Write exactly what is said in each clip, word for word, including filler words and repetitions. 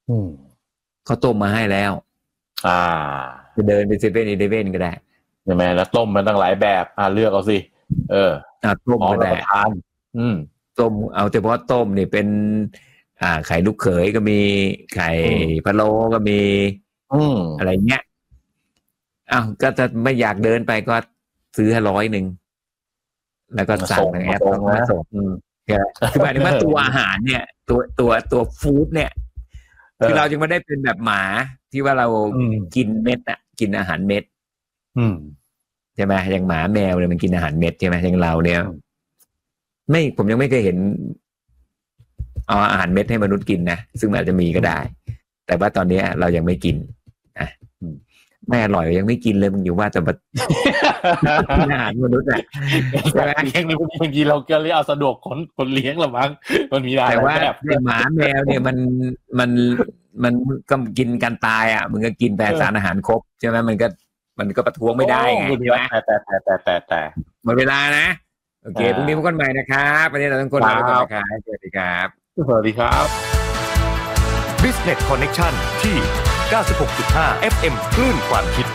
อืมเขาต้มมาให้แล้วอ่าจะเดินไปเซเว่นอีเลฟเว่นก็ได้ใช่ไหมแล้วต้มมันตั้งหลายแบบอ่าเลือกเอาสิเอออ่าต้มพร้อมก็ได้รับประทานอืมต้มเอาเฉพาะต้มนี่เป็นอ่าไข่ลูกเขยก็มีไข่อืมพะโล้ก็มีอืมอะไรเงี้ยอ้าวก็จะไม่อยากเดินไปก็ซื้อให้ร้อยหนึ่งแล้วก็สั่งส่งทางแอปมาส่งนะเขาก็มาส่งอืมคือหมายถึงว่าตัวอาหารเนี่ยตัวตัวตัวฟู้ดเนี่ยคือเราจึงไม่ได้เป็นแบบหมาที่ว่าเรากินเม็ดอ่ะกินอาหารเม็ดอืมใช่ไหมอย่างหมาแมวเนี่ยมันกินอาหารเม็ดใช่ไหมอย่างเราเนี่ยไม่ผมยังไม่เคยเห็นเอาอาหารเม็ดให้มนุษย์กินนะซึ่งอาจจะมีก็ได้แต่ว่าตอนนี้เรายังไม่กินอ่ะไม่อร่อยยังไม่กินเลยมึงอยู่ว่าแต่แบบอาหารมนุษย์อ่ะใช่ไหมเลี้ยงบางทีเราก็เรียกเอาสะดวกคนคนเลี้ยงหรือมั้งมันมีหลายแต่ว่าแบบหมาแมวเนี่ยมันมันมันก็กินกันตายอ่ะมันก็กินแต่สารอาหารครบใช่ไหมมันก็มันก็ประท้วงไม่ได้ไงใช่ไหมแต่แต่แต่แต่แต่แต่หมดเวลานะโอเคพรุ่งนี้พบกันใหม่นะครับวันนี้เราทั้งคนลาไปก่อนนะครับสวัสดีครับสวัสดีครับ Business Connection ที่ เก้าสิบหกจุดห้า เอฟ เอ็ม คลื่นความคิด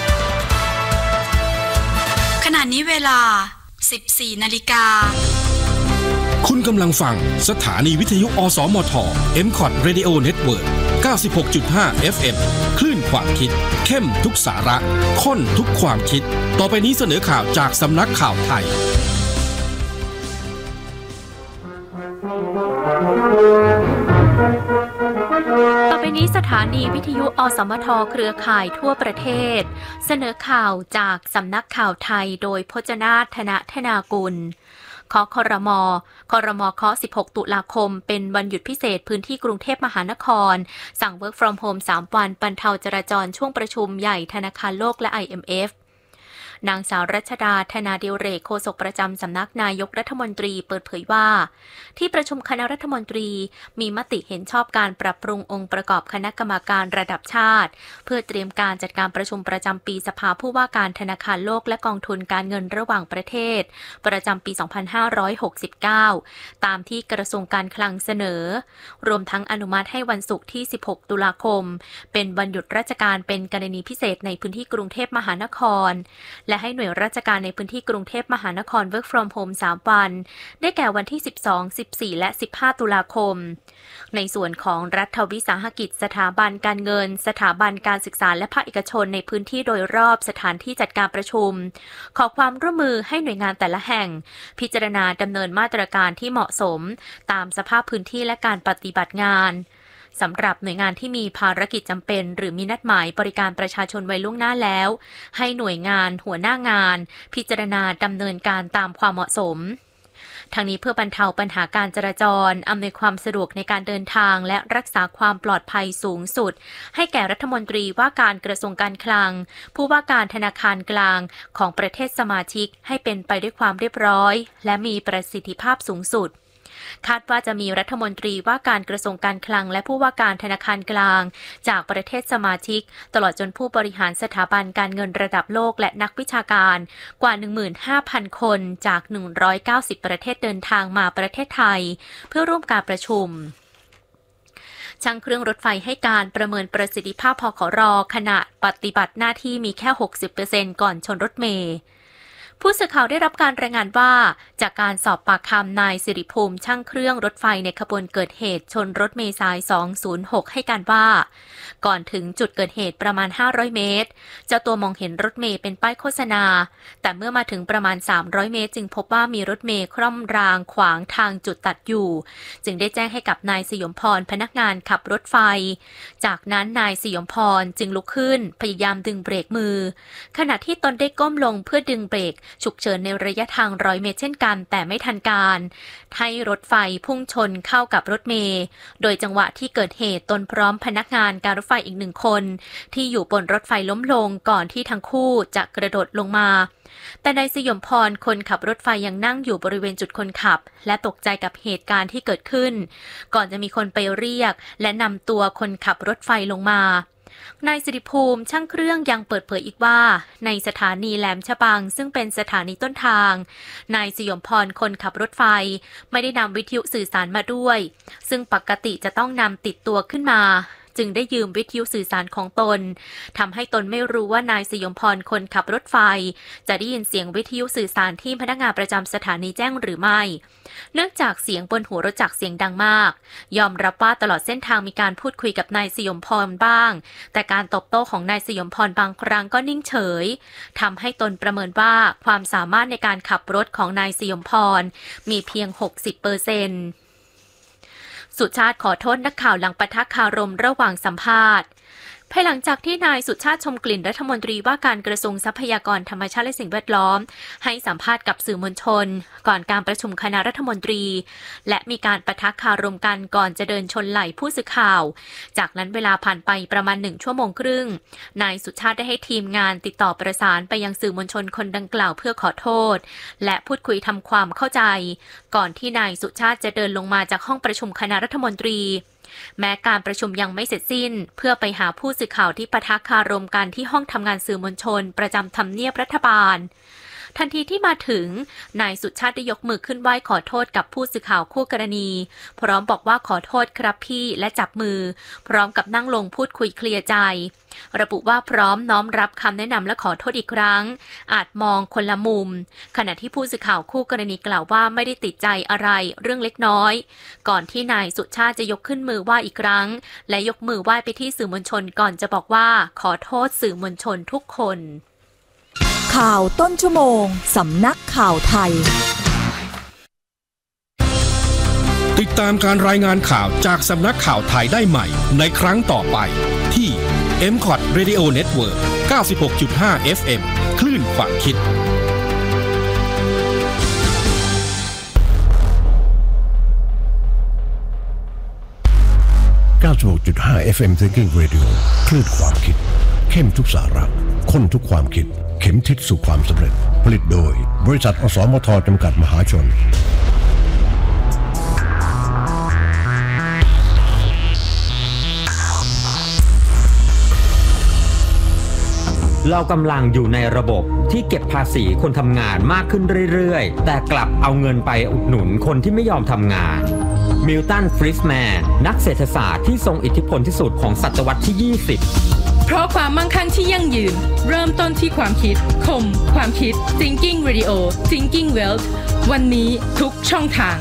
ขณะนี้เวลา สิบสี่นาฬิกาคุณกำลังฟังสถานีวิทยุอสมท เอ็ม คอท Radio Network เก้าสิบหกจุดห้า เอฟ เอ็ม คลื่นความคิดเข้มทุกสาระข้นทุกความคิดต่อไปนี้เสนอข่าวจากสำนักข่าวไทยต่อไปนี้สถานีวิทยุอสมทเครือข่ายทั่วประเทศเสนอข่าวจากสำนักข่าวไทยโดยพจนาถ ธนธนากุลขอครมครมเคาะสิบหกตุลาคมเป็นวันหยุดพิเศษพื้นที่กรุงเทพมหานครสั่ง Work from Home สามวันบรรเทาจราจรช่วงประชุมใหญ่ธนาคารโลกและ ไอ เอ็ม เอฟนางสาวรัชดาธนาดิเรกโฆษกประจำสำนักนายกรัฐมนตรีเปิดเผยว่าที่ประชุมคณะรัฐมนตรีมีมติเห็นชอบการปรับปรุงองค์ประกอบคณะกรรมการระดับชาติเพื่อเตรียมการจัดการประชุมประจำปีสภาผู้ว่าการธนาคารโลกและกองทุนการเงินระหว่างประเทศประจำปี สองพันห้าร้อยหกสิบเก้า ตามที่กระทรวงการคลังเสนอรวมทั้งอนุมัติให้วันศุกร์ที่ สิบหกตุลาคมเป็นวันหยุดราชการเป็นกรณีพิเศษในพื้นที่กรุงเทพมหานครและให้หน่วยราชการในพื้นที่กรุงเทพมหานคร Work from Home สามวันได้แก่วันที่สิบสอง สิบสี่และสิบห้าตุลาคมในส่วนของรัฐวิสาหกิจสถาบันการเงินสถาบันการศึกษาและภาคเอกชนในพื้นที่โดยรอบสถานที่จัดการประชุมขอความร่วมมือให้หน่วยงานแต่ละแห่งพิจารณาดำเนินมาตรการที่เหมาะสมตามสภาพพื้นที่และการปฏิบัติงานสำหรับหน่วยงานที่มีภารกิจจำเป็นหรือมีนัดหมายบริการประชาชนไว้ล่วงหน้าแล้วให้หน่วยงานหัวหน้างานพิจารณาดำเนินการตามความเหมาะสมทางนี้เพื่อบรรเทาปัญหาการจราจรอำนวยความสะดวกในการเดินทางและรักษาความปลอดภัยสูงสุดให้แก่รัฐมนตรีว่าการกระทรวงการคลังผู้ว่าการธนาคารกลางของประเทศสมาชิกให้เป็นไปด้วยความเรียบร้อยและมีประสิทธิภาพสูงสุดคาดว่าจะมีรัฐมนตรีว่าการกระทรวงการคลังและผู้ว่าการธนาคารกลางจากประเทศสมาชิกตลอดจนผู้บริหารสถาบันการเงินระดับโลกและนักวิชาการกว่า หนึ่งหมื่นห้าพัน คนจากหนึ่งร้อยเก้าสิบประเทศเดินทางมาประเทศไทยเพื่อร่วมการประชุมช่างเครื่องรถไฟให้การประเมินประสิทธิภาพพคร.ขณะปฏิบัติหน้าที่มีแค่ หกสิบเปอร์เซ็นต์ ก่อนชนรถเมล์ผู้สื่อข่าวได้รับการรายงานว่าจากการสอบปากคำนายสิริภูมิช่างเครื่องรถไฟในขบวนเกิดเหตุชนรถเมล์สายสองศูนย์หกให้การว่าก่อนถึงจุดเกิดเหตุประมาณห้าร้อยเมตรเจ้าตัวมองเห็นรถเมล์เป็นป้ายโฆษณาแต่เมื่อมาถึงประมาณสามร้อยเมตรจึงพบว่ามีรถเมล์คร่อมรางขวางทางจุดตัดอยู่จึงได้แจ้งให้กับนายสยมพรพนักงานขับรถไฟจากนั้นนายสยมพรจึงลุกขึ้นพยายามดึงเบรกมือขณะที่ตนได้ก้มลงเพื่อดึงเบรกฉุกเฉินในระยะทางร้อยเมตรเช่นกันแต่ไม่ทันการให้รถไฟพุ่งชนเข้ากับรถเมล์โดยจังหวะที่เกิดเหตุตนพร้อมพนักงานการรถไฟอีกหนึ่งคนที่อยู่บนรถไฟล้มลงก่อนที่ทั้งคู่จะกระโดดลงมาแต่นายสยมพรคนขับรถไฟยังนั่งอยู่บริเวณจุดคนขับและตกใจกับเหตุการณ์ที่เกิดขึ้นก่อนจะมีคนไปเรียกและนำตัวคนขับรถไฟลงมานายสิริภูมิช่างเครื่องยังเปิดเผยอีกว่าในสถานีแหลมฉบังซึ่งเป็นสถานีต้นทางนายสยมพรคนขับรถไฟไม่ได้นำวิทยุสื่อสารมาด้วยซึ่งปกติจะต้องนำติดตัวขึ้นมาจึงได้ยืมวิทยุสื่อสารของตนทำให้ตนไม่รู้ว่านายสยมพรคนขับรถไฟจะได้ยินเสียงวิทยุสื่อสารที่พนักงานประจำสถานีแจ้งหรือไม่เนื่องจากเสียงบนหัวรถจักรเสียงดังมากยอมรับว่าตลอดเส้นทางมีการพูดคุยกับนายสยมพรบ้างแต่การตอบโต้ของนายสยมพรบางครั้งก็นิ่งเฉยทำให้ตนประเมินว่าความสามารถในการขับรถของนายสยมพรมีเพียง หกสิบเปอร์เซ็นต์ สุชาติขอโทษนักข่าวหลังปะทะคารมระหว่างสัมภาษณ์ภายหลังจากที่นายสุชาติชมกลิ่นรัฐมนตรีว่าการกระทรวงทรัพยากรธรรมชาติและสิ่งแวดล้อมให้สัมภาษณ์กับสื่อมวลชนก่อนการประชุมคณะรัฐมนตรีและมีการปะทะคารมกันก่อนจะเดินชนไหล่ผู้สื่อข่าวจากนั้นเวลาผ่านไปประมาณหนึ่งชั่วโมงครึ่งนายสุชาติได้ให้ทีมงานติดต่อประสานไปยังสื่อมวลชนคนดังกล่าวเพื่อขอโทษและพูดคุยทำความเข้าใจก่อนที่นายสุชาติจะเดินลงมาจากห้องประชุมคณะรัฐมนตรีแม้การประชุมยังไม่เสร็จสิ้นเพื่อไปหาผู้สื่อข่าวที่ปะทะคารมกันที่ห้องทำงานสื่อมวลชนประจำทำเนียบรัฐบาลทันทีที่มาถึงนายสุชาติได้ยกมือขึ้นไหว้ขอโทษกับผู้สื่อข่าวคู่กรณีพร้อมบอกว่าขอโทษครับพี่และจับมือพร้อมกับนั่งลงพูดคุยเคลียร์ใจระบุว่าพร้อมน้อมรับคำแนะนำและขอโทษอีกครั้งอาจมองคนละมุมขณะที่ผู้สื่อข่าวคู่กรณีกล่าวว่าไม่ได้ติดใจอะไรเรื่องเล็กน้อยก่อนที่นายสุชาติจะยกขึ้นมือไหว้อีกครั้งและยกมือไหว้ไปที่สื่อมวลชนก่อนจะบอกว่าขอโทษสื่อมวลชนทุกคนข่าวต้นชั่วโมงสำนักข่าวไทยติดตามการรายงานข่าวจากสำนักข่าวไทยได้ใหม่ในครั้งต่อไปที่ เอ็ม คอท Radio Network เก้าสิบหกจุดห้า เอฟ เอ็ม คลื่นความคิดเก้าสิบหกจุดห้า เอฟ เอ็ม Thinking Radio คลื่นความคิดเข้มทุกสาระข้นทุกความคิดเข็มทิศสู่ความสำเร็จผลิตโดยบริษัทอสมทจำกัดมหาชนเรากำลังอยู่ในระบบที่เก็บภาษีคนทำงานมากขึ้นเรื่อยๆแต่กลับเอาเงินไปอุดหนุนคนที่ไม่ยอมทำงานมิลตัน ฟริสแมนนักเศรษฐศาสตร์ที่ทรงอิทธิพลที่สุดของศตวรรษที่ยี่สิบเพราะความมั่งคั่งที่ยั่งยืนเริ่มต้นที่ความคิดคมความคิด Thinking Radio Thinking Wealth วันนี้ทุกช่องทาง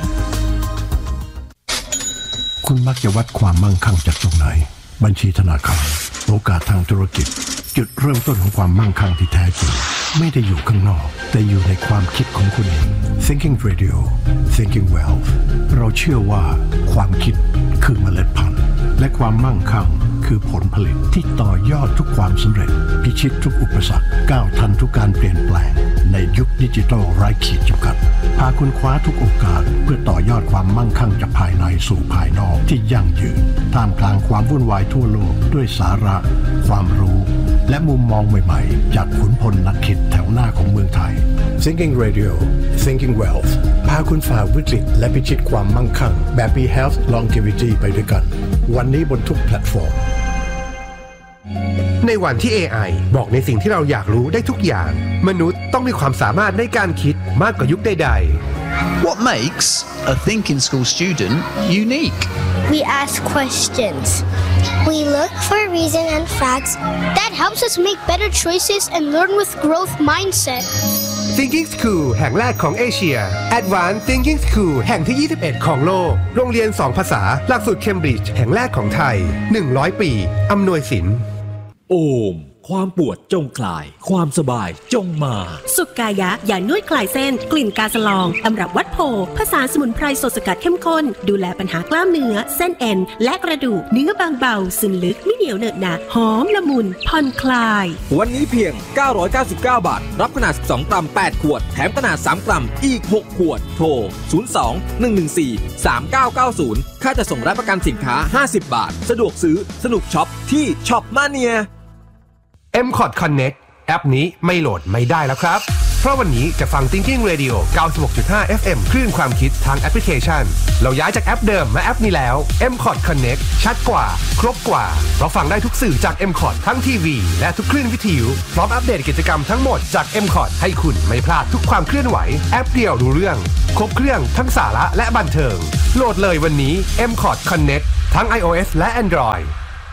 คุณมักจะวัดความมั่งคั่งจากตรงไหนบัญชีธนาคารโอกาสทางธุรกิจจุดเริ่มต้นของความมั่งคั่งที่แท้จริงไม่ได้อยู่ข้างนอกแต่อยู่ในความคิดของคุณเอง Thinking Radio Thinking Wealth เราเชื่อว่าความคิดคือเมล็ดพันธุ์และความมั่งคั่งคือผลผลิตที่ต่อยอดทุกความสำเร็จพิชิตทุกอุปสรรคก้าวทันทุกการเปลี่ยนแปลงในยุคดิจิทัลไร้ขีดจำกัดพาคุณคว้าทุกโอกาสเพื่อต่อยอดความมั่งคั่งจากภายในสู่ภายนอกที่ยั่งยืนท่ามกลางความวุ่นวายทั่วโลกด้วยสาระความรู้และมุมมองใหม่ๆจากขุนพลนักคิดแถวหน้าของเมืองไทย Thinking Radio Thinking Wealth พาคุณฝ่าวิกฤตและพิชิตความมั่งคั่งแบบมี Health Longevity ไปด้วยกันวันนี้บนทุกแพลตฟอร์มในวันที่ เอ ไอ บอกในสิ่งที่เราอยากรู้ได้ทุกอย่างมนุษย์ต้องมีความสามารถในการคิดมากกว่ายุคใดๆ What makes a thinking school student unique? We ask questions. We look for reason and facts that helps us make better choices and learn with growth mindset. Thinking School แห่งแรกของเอเชีย Advanced Thinking School แห่งที่ยี่สิบเอ็ดของโลกโรงเรียนสองภาษาหลักสูตรเคมบริดจ์แห่งแรกของไทยหนึ่งร้อยปีอำนวยสินโอมความปวดจงคลายความสบายจงมาสุกายะยานวดคลายเส้นกลิ่นกาสลองตำรับวัดโพผสานสมุนไพรสดสกัดเข้มข้นดูแลปัญหากล้ามเนื้อเส้นเอ็นและกระดูกเนื้อบางเบาซึมลึกไม่เหนียวเหนอะหนะหอมละมุนผ่อนคลายวันนี้เพียงเก้าร้อยเก้าสิบเก้าบาทรับขนาดสิบสองกรัมแปดขวดแถมขนาดสามกรัมอีกหกขวดโทรศูนย์ สอง หนึ่ง หนึ่ง สี่ สาม เก้า เก้า ศูนย์ค่าจะส่งและประกันสินค้าห้าสิบบาทสะดวกซื้อสนุกช็อปที่ช็อปมาเนียเอ็ม คอท Connect แอปนี้ไม่โหลดไม่ได้แล้วครับเพราะวันนี้จะฟัง Thinking Radio เก้าสิบหกจุดห้า เอฟ เอ็ม คลื่นความคิดทางแอปพลิเคชันเราย้ายจากแอปเดิมมาแอปนี้แล้ว เอ็ม คอท Connect ชัดกว่าครบกว่าเพราะฟังได้ทุกสื่อจาก เอ็ม คอท ทั้งทีวีและทุกคลื่นวิทยุพร้อมอัปเดตกิจกรรมทั้งหมดจาก เอ็ม คอท ให้คุณไม่พลาดทุกความเคลื่อนไหวแอปเดียวรู้เรื่องครบเครื่องทั้งสาระและบันเทิงโหลดเลยวันนี้ เอ็ม คอท Connect ทั้ง iOS และ Android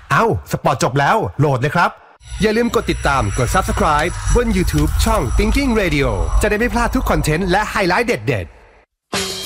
เอ้าสปอร์ตจบแล้วโหลดเลยครับอย่าลืมกดติดตามกด Subscribe บน YouTube ช่อง Thinking Radio จะได้ไม่พลาดทุกคอนเทนต์และไฮไลท์เด็ดๆ